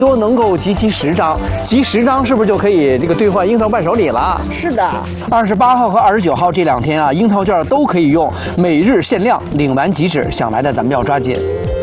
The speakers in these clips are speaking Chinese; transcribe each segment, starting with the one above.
都能够集齐10张，集10张是不是就可以这个兑换樱桃伴手礼了？ 是的 ，28号和29号这2天啊，樱桃券都可以用，每日限量，领完即止。想来的咱们要抓紧。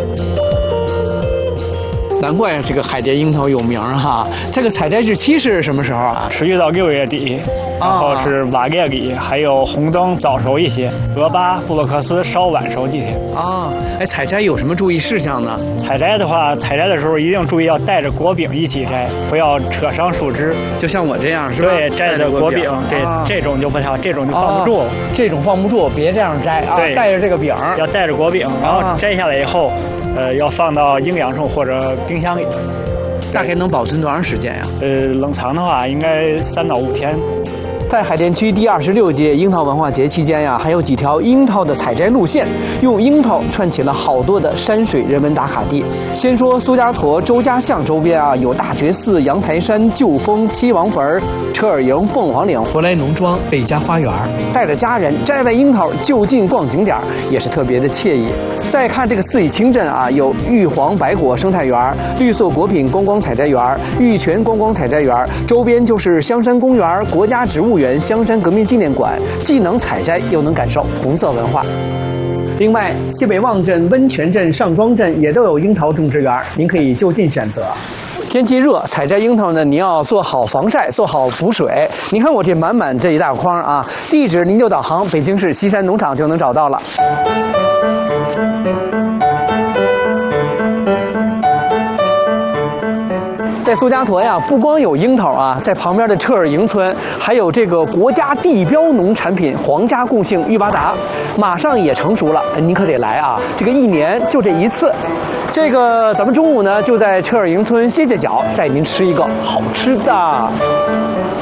难怪这个海淀樱桃有名哈。这个采摘日期是什么时候啊？ 持续到6月底，然后是8月底，还有红灯早熟一些，俄巴、布洛克斯稍晚熟几天。 啊，哎，采摘有什么注意事项呢？ 采摘的话，采摘的时候一定注意要带着果柄一起摘，不要扯伤树枝。 就像我这样是吧？ 对，摘着果柄，对，这种就不太好，这种就放不住。 这种放不住，别这样摘啊！ 对， 带着这个柄， 要带着果柄，然后摘下来以后，要放到阴凉处或者冰箱里。 大概能保存多长时间呀？ 冷藏的话，应该3到5天。 在海淀区第26届樱桃文化节期间呀，还有几条樱桃的采摘路线，用樱桃串起了好多的山水人文打卡地。先说苏家坨周家巷周边啊，有大觉寺、阳台山、旧峰、七王坟、车尔营、凤凰岭、福来农庄、贝家花园。带着家人摘完樱桃就近逛景点，也是特别的惬意。再看这个四邑清镇啊，有玉皇白果生态园、绿色果品观光采摘园、玉泉观光采摘园，周边就是香山公园、国家植物园、香山革命纪念馆，既能采摘又能感受红色文化。另外，西北望镇、温泉镇、上庄镇也都有樱桃种植园，您可以就近选择。天气热，采摘樱桃呢，您要做好防晒，做好补水。您看我这满这一大筐啊，地址您就导航北京市西山农场就能找到了。在苏家坨呀，不光有樱桃啊，在旁边的车尔营村还有这个国家地标农产品皇家共性玉巴达，马上也成熟了，您可得来啊！这个1年就这1次。这个咱们中午呢就在车尔营村歇脚，带您吃一个好吃的。